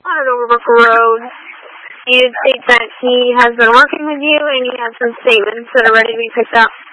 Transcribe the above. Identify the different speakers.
Speaker 1: on an Overbrook Road. He did state that he has been working with you and he has some statements that are ready to be picked up.